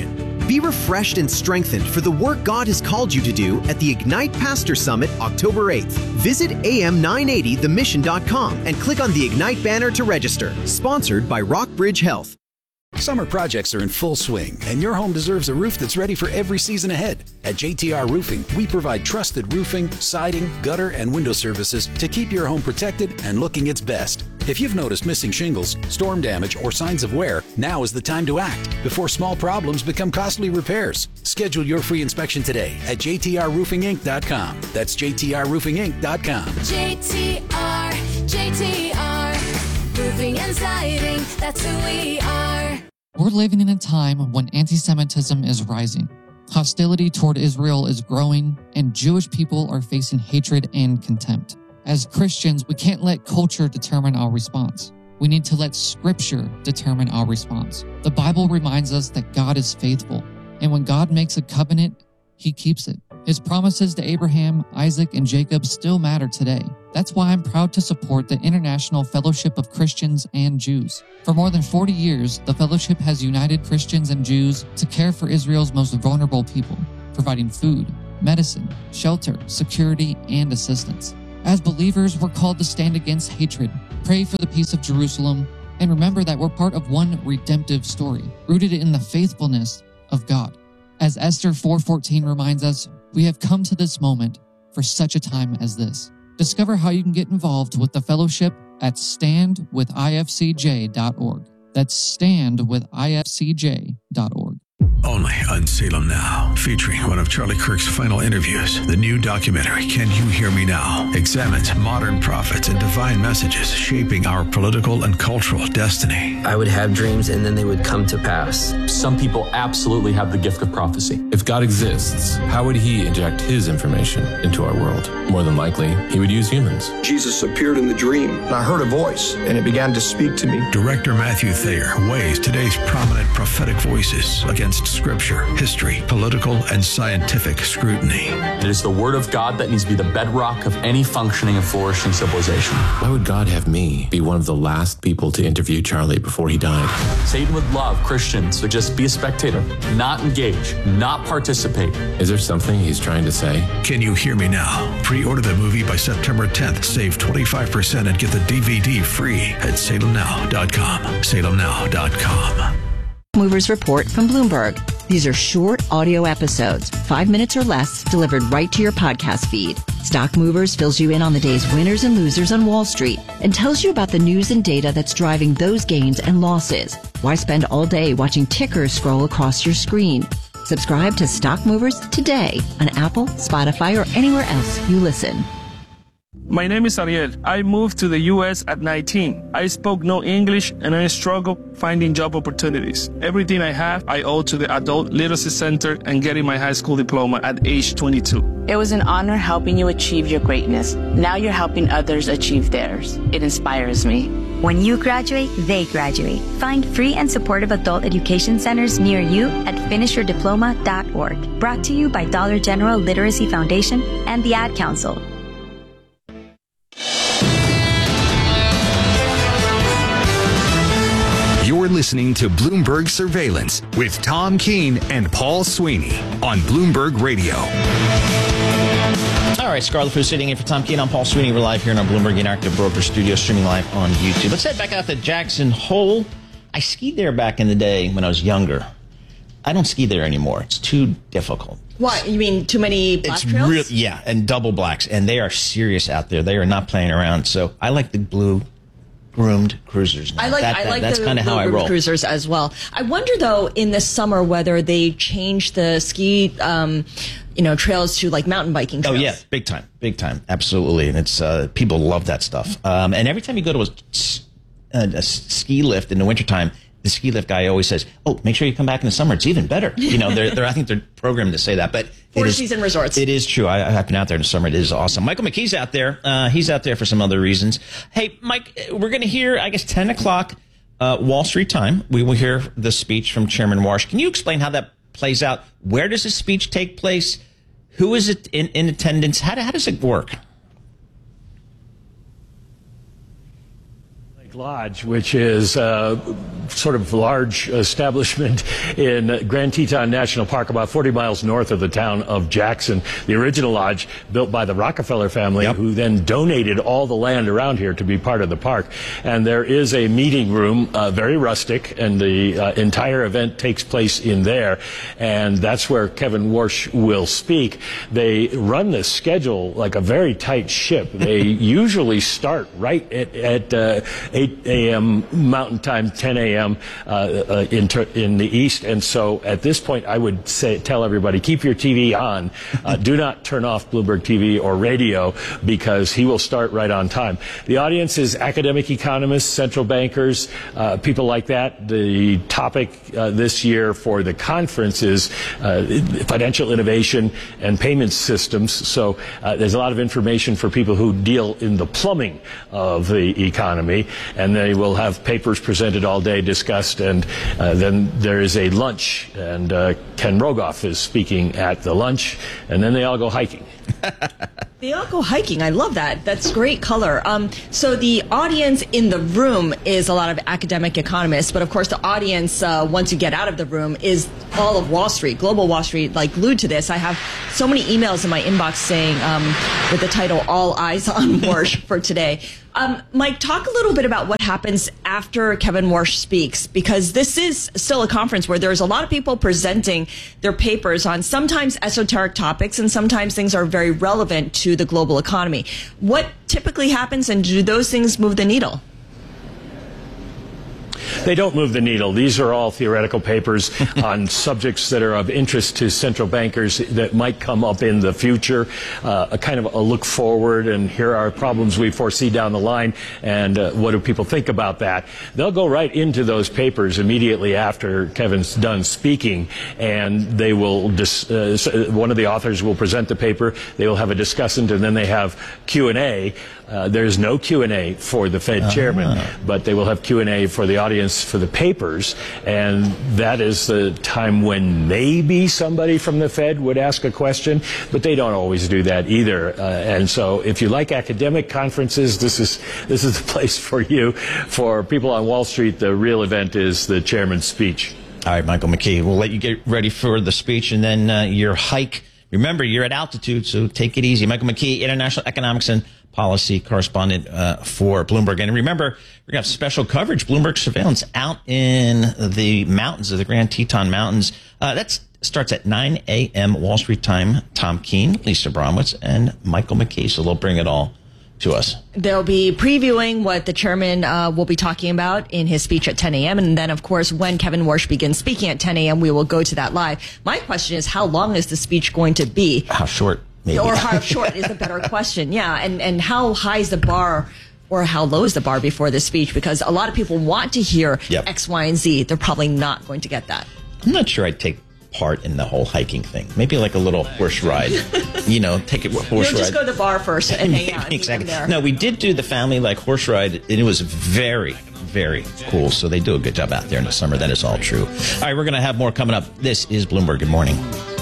Be refreshed and strengthened for the work God has called you to do at the Ignite Pastor Summit, October 8th. Visit am980themission.com and click on the Ignite banner to register. Sponsored by Rockbridge Health. Summer projects are in full swing, and your home deserves a roof that's ready for every season ahead. At JTR Roofing, we provide trusted roofing, siding, gutter, and window services to keep your home protected and looking its best. If you've noticed missing shingles, storm damage, or signs of wear, now is the time to act before small problems become costly repairs. Schedule your free inspection today at jtrroofinginc.com. That's jtrroofinginc.com. JTR, roofing and siding, that's who we are. We're living in a time when anti-Semitism is rising. Hostility toward Israel is growing, and Jewish people are facing hatred and contempt. As Christians, we can't let culture determine our response. We need to let Scripture determine our response. The Bible reminds us that God is faithful, and when God makes a covenant, He keeps it. His promises to Abraham, Isaac, and Jacob still matter today. That's why I'm proud to support the International Fellowship of Christians and Jews. For more than 40 years, the fellowship has united Christians and Jews to care for Israel's most vulnerable people, providing food, medicine, shelter, security, and assistance. As believers, we're called to stand against hatred, pray for the peace of Jerusalem, and remember that we're part of one redemptive story, rooted in the faithfulness of God. As Esther 4:14 reminds us, we have come to this moment for such a time as this. Discover how you can get involved with the fellowship at standwithifcj.org. That's standwithifcj.org. Only on Salem Now, featuring one of Charlie Kirk's final interviews. The new documentary, Can You Hear Me Now?, examines modern prophets and divine messages shaping our political and cultural destiny. I would have dreams and then they would come to pass. Some people absolutely have the gift of prophecy. If God exists, how would He inject His information into our world? More than likely, He would use humans. Jesus appeared in the dream, and I heard a voice, and it began to speak to me. Director Matthew Thayer weighs today's prominent prophetic voices against Scripture, history, political, and scientific scrutiny. It is the Word of God that needs to be the bedrock of any functioning and flourishing civilization. Why would God have me be one of the last people to interview Charlie before he died? Satan would love Christians to just be a spectator, not engage, not participate. Is there something he's trying to say? Can You Hear Me Now? Pre-order the movie by September 10th. Save 25% and get the DVD free at salemnow.com. salemnow.com. Movers Report from Bloomberg. These are short audio episodes, 5 minutes or less, delivered right to your podcast feed. Stock Movers fills you in on the day's winners and losers on Wall Street and tells you about the news and data that's driving those gains and losses. Why spend all day watching tickers scroll across your screen? Subscribe to Stock Movers today on Apple, Spotify, or anywhere else you listen. My name is Ariel. I moved to the U.S. at 19. I spoke no English and I struggled finding job opportunities. Everything I have, I owe to the Adult Literacy Center and getting my high school diploma at age 22. It was an honor helping you achieve your greatness. Now you're helping others achieve theirs. It inspires me. When you graduate, they graduate. Find free and supportive adult education centers near you at finishyourdiploma.org. Brought to you by Dollar General Literacy Foundation and the Ad Council. You're listening to Bloomberg Surveillance with Tom Keene and Paul Sweeney on Bloomberg Radio. All right, Scarlet Fu sitting in for Tom Keene. I'm Paul Sweeney. We're live here in our Bloomberg Interactive Broker studio, streaming live on YouTube. Let's head back out to Jackson Hole. I skied there back in the day when I was younger. I don't ski there anymore. It's too difficult. What? You mean too many black trails? Yeah, and double blacks. And they are serious out there. They are not playing around. So I like the blue groomed cruisers now. I like that's the kind of how I roll. Cruisers as well. I wonder though in the summer whether they change the ski trails to like mountain biking trails. Oh yeah, big time, absolutely. And it's people love that stuff. And every time you go to a ski lift in the wintertime, the ski lift guy always says, "Oh, make sure you come back in the summer. It's even better." You know, I think they're programmed to say that, but Four Season Resorts. It is true. I've been out there in the summer. It is awesome. Michael McKee's out there. He's out there for some other reasons. Hey, Mike, we're going to hear, I guess, 10 o'clock Wall Street time. We will hear the speech from Chairman Warsh. Can you explain how that plays out? Where does the speech take place? Who is it in attendance? How does it work? Lodge, which is sort of large establishment in Grand Teton National Park, about 40 miles north of the town of Jackson. The original lodge built by the Rockefeller family, who then donated all the land around here to be part of the park. And there is a meeting room, very rustic, and the entire event takes place in there. And that's where Kevin Warsh will speak. They run this schedule like a very tight ship. They usually start right at 8 a.m. Mountain Time, 10 a.m. In the East. And so at this point, I would tell everybody, keep your TV on. Do not turn off Bloomberg TV or radio, because he will start right on time. The audience is academic economists, central bankers, people like that. The topic this year for the conference is financial innovation and payment systems. So there's a lot of information for people who deal in the plumbing of the economy. And they will have papers presented all day, discussed, and then there is a lunch, and Ken Rogoff is speaking at the lunch, and then they all go hiking. They all go hiking. I love that. That's great color. So the audience in the room is a lot of academic economists, but of course the audience, once you get out of the room, is all of Wall Street, global Wall Street, like glued to this. I have so many emails in my inbox saying, with the title, All Eyes on Warsh for today. Mike, talk a little bit about what happens after Kevin Warsh speaks, because this is still a conference where there's a lot of people presenting their papers on sometimes esoteric topics, and sometimes things are very relevant to the global economy. What typically happens, and do those things move the needle? They don't move the needle. These are all theoretical papers on subjects that are of interest to central bankers that might come up in the future, a kind of a look forward, and here are problems we foresee down the line, and what do people think about that. They'll go right into those papers immediately after Kevin's done speaking, and they will one of the authors will present the paper, they will have a discussant, and then they have Q&A. There's no Q&A for the Fed chairman, but they will have Q&A for the audience for the papers, and that is the time when maybe somebody from the Fed would ask a question, but they don't always do that either. And so if you like academic conferences, this is the place for you. For people on Wall Street, the real event is the chairman's speech. All right, Michael McKee, we'll let you get ready for the speech and then your hike. Remember, you're at altitude, so take it easy. Michael McKee, International Economics and Policy Correspondent for Bloomberg. And remember, we're going to have special coverage, Bloomberg Surveillance, out in the mountains of the Grand Teton Mountains. That starts at 9 a.m. Wall Street time. Tom Keene, Lisa Bromwitz, and Michael McKee. So they'll bring it all to us. They'll be previewing what the chairman will be talking about in his speech at 10 a.m. And then, of course, when Kevin Warsh begins speaking at 10 a.m., we will go to that live. My question is, how long is the speech going to be? How short? Maybe. Or how short is a better question. Yeah. And how high is the bar, or how low is the bar before this speech? Because a lot of people want to hear X, Y, and Z. They're probably not going to get that. I'm not sure I'd take part in the whole hiking thing. Maybe like a little horse ride. Take it horse ride. You'll just go to the bar first and hang out. Exactly. No, we did do the family horse ride, and it was very, very cool. So they do a good job out there in the summer. That is all true. All right, we're going to have more coming up. This is Bloomberg. Good morning.